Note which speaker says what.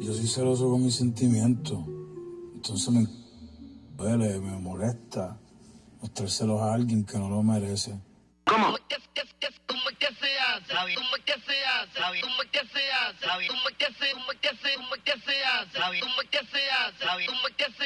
Speaker 1: Yo soy celoso con mis sentimientos. Entonces me duele, me molesta mostrárselos a alguien que no lo merece.
Speaker 2: ¿Cómo? ¿Cómo es que se hace? ¿Cómo es que se hace? ¿Cómo es que se hace? ¿Cómo es que se hace? ¿Cómo es que se hace? ¿Cómo es que se hace? ¿Cómo es que se hace?